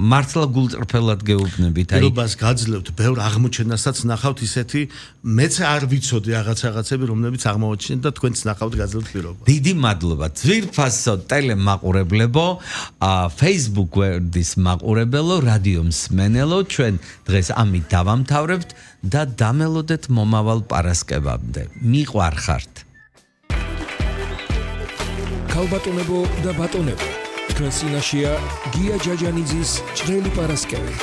მართლა გულწრფელად გეუბნებით. პირობას გაძლევთ, ბევრ აღმოჩენასაც ნახავთ ისეთი, მეც არ ვიცოდი რაღაცები, რომლებიც აღმოაჩინეთ და თქვენც ნახავთ გაძლევთ პირობა. დიდი მადლობა. ძვირფასო ტელემაყურებლებო, Facebook ვერდის მაყურებელო, რადიო მსმენელო, ჩვენ დღეს ამით დავამთავრებთ და დამელოდეთ მომავალ პარასკევამდე. მიყვარხართ. ქალბატონებო და ბატონებო, თქვენ წინაშეა გია ჯაჯანიძის ჭრელი პარასკევი.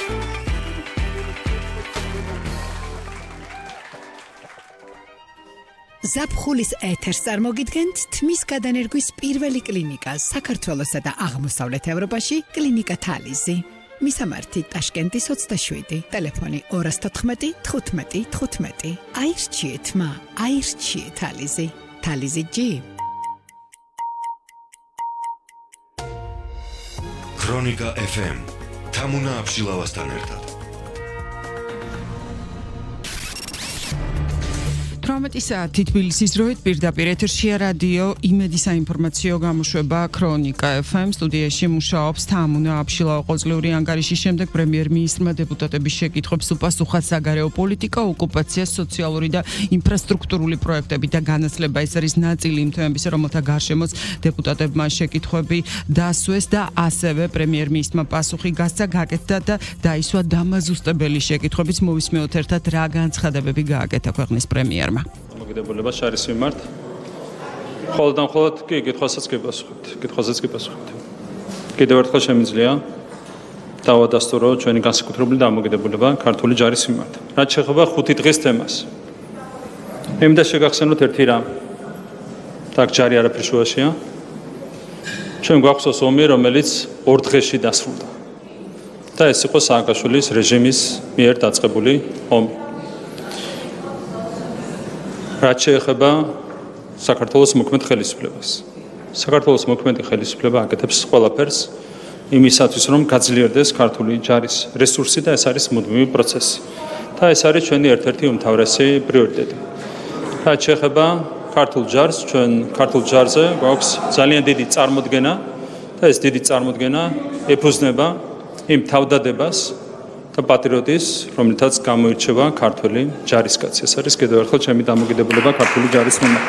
ზაფხულის ეთერს წარმოგიდგენთ თმის გადანერგვის პირველი კლინიკა საქართველოსა და აღმოსავლეთ ევროპაში კლინიკა თალიზი. მისამართი ტაშკენტის 27, ტელეფონი 214 15 15. აირჩიეთ მა, აირჩიეთ თალიზი. თალიზი G. ქრონიკა FM. თამუნა აბშილავასთან ერთად. 18 საათი თბილისის დროით პირდაპირ ეთერშია რადიო იმედი საინფორმაციო გამოშვება ქრონიკა FM. სტუდიაში მუშაობს თამუნა აბშილავა. ყოველწლიური ანგარიშის შემდეგ პრემიერ-მინისტრმა დეპუტატების შეკითხვებს უპასუხა საგარეო პოლიტიკა, ოკუპაცია, სოციალური და ინფრასტრუქტურული პროექტები და განათლება. ეს არის ნაწილი იმ თემების, რომელთა გარშემოც დეპუტატებმა შეკითხვები დასვეს და ასევე პრემიერ-მინისტრმა პასუხი გასცა, გაკეთდა და დაისვა დამაზუსტებელი შეკითხვებიც. მოვისმენთ ერთად რა განცხადებები გააკეთა ქვეყნის პრემიერმა. მოგიდებულება შარის მიმართ. მხოლოდ და მხოლოდ კი კითხვასაც გიპასუხებთ. კიდევ ერთხელ შემიძლია დავადასტურო ჩვენი განსაკუთრებული დამოკიდებულება ქართული ჯარის მიმართ. რაც შეეხება 5 დღის თემას. იმდა შეგახსენოთ ერთი რამ. так ჯარი არაფერ შუაშია. ჩვენ გვახსოვს ომი, რომელიც 2 დღეში დასრულდა. და ეს იყო სააკაშვილის რეჟიმის მიერ დაწყებული ომი. რაც შეეხება საქართველოს მოქმედ ხელისუფლებას. საქართველოს მოქმედი ხელისუფლება აკეთებს ყველაფერს იმისათვის, რომ გაძლიერდეს ქართული ჯარის რესურსი და ეს არის მუდმივი პროცესი. და ეს არის ჩვენი ერთ-ერთი უმთავრესი პრიორიტეტი. რაც შეეხება ქართულ ჯარს, ჩვენ ქართულ ჯარზე გვაქვს ძალიან დიდი წარმოდგენა და ეს დიდი წარმოდგენა ეფუძნება იმ თავდადებას და პატრიოტის, რომლითაც გამოირჩევა ქართული ჯარისკაცი. ეს არის კიდევ ერთხელ ჩემი დამოკიდებულება ქართული ჯარის მიმართ.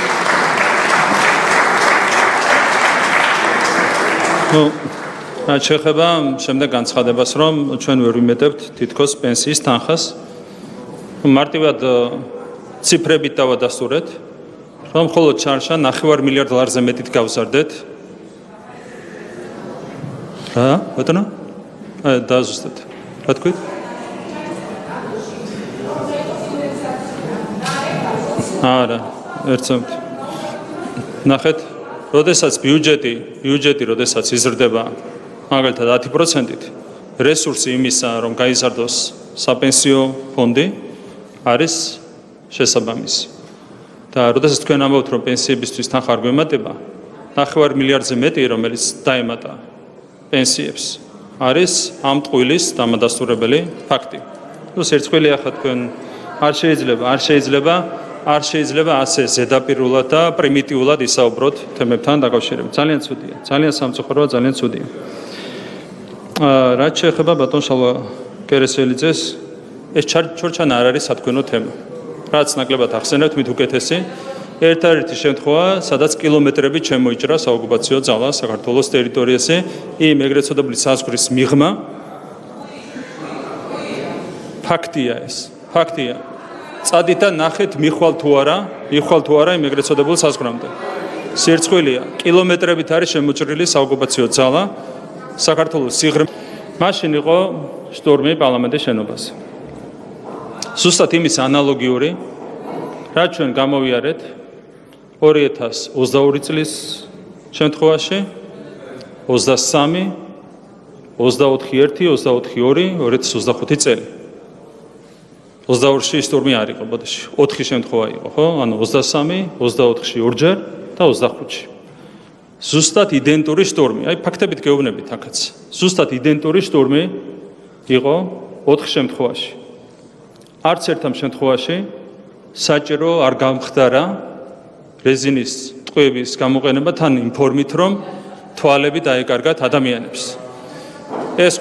რაც შეეხება შემდეგ განცხადებას, რომ ჩვენ ვერ ვიმეტებთ თითქოს პენსიის თანხას, მარტივად ციფრებით დავადასტურეთ, რომ მხოლოდ ჩარშა 9 მილიარდ ლარზე მეტით გავზარდეთ. რა, ბატონო? დააზუსტეთ. რა თქვით? არა, ერთსამით. ნახეთ, როდესაც ბიუჯეტი როდესაც იზრდება მაგალითად 10%-ით, რესურსი იმისა, რომ გაიზარდოს საპენსიო ფონდი, არის შესაბამისი. და როდესაც თქვენ ამბობთ, რომ პენსიებისთვის თანხა არ გვემატება, 9 მილიარდზე მეტი, რომელიც დაემატა პენსიებს, არის ამ ტყუილის დამადასტურებელი ფაქტი. ნუ სერცხვილია ხა თქვენ არ შეიძლება ასე ზედაპირულად და პრიმიტიულად ისაუბროთ თემებთან დაკავშირებით. ძალიან ცუდია, ძალიან სამწუხაროა, ძალიან ცუდია. რაც შეეხება ბატონ შალვა კერესელიძეს, ეს ჩორჩანა არ არის სათქმელო თემა. რაც ნაკლებად ახსენებთ, მით უკეთესი. ერთ-ერთი შემთხვევა, სადაც კილომეტრებით შემოიჭრა საოკუპაციო ძალა საქართველოს ტერიტორიაზე, იმ ეგრეთ წოდებული საზღვრის მიღმა. ფაქტია ეს. ფაქტია. წადით და ნახეთ მიხვალ თუ არა იმ ეგრეთ წოდებულ საზღვრამდე. სირცხვილია, კილომეტრებით არის შემოჭრილი საოკუპაციო ძალა საქართველოს სიღრმე. მაშინ იყო შტორმი პარლამენტის შენობაზე. ზუსტად იმის ანალოგიური, რაც ჩვენ გამოვიარეთ 2022 წლის შემთხვევაში 23, 24-1, 24-2, 2025 წელი. 22-ში შტორმი არ იყო, ბოდიში. 4 შემთხვევა იყო, ხო? ანუ 23, 24-ში ორჯერ და 25-ში. ზუსტად იდენტური შტორმი. აი ფაქტებით გეუბნებით აქაც. ზუსტად იდენტური შტორმი იყო 4 შემთხვევაში. არც ერთამ შემთხვევაში საჭირო არ გამხდარა რეზინის ტყვეების გამოყენება თან იმ ფორმით, რომ თვალები დაეკარგათ ადამიანებს.